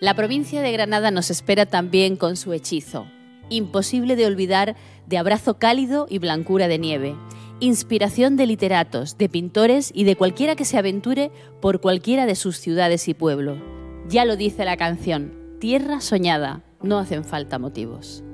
La provincia de Granada nos espera también con su hechizo, imposible de olvidar, de abrazo cálido y blancura de nieve, inspiración de literatos, de pintores y de cualquiera que se aventure por cualquiera de sus ciudades y pueblos. Ya lo dice la canción, tierra soñada, no hacen falta motivos.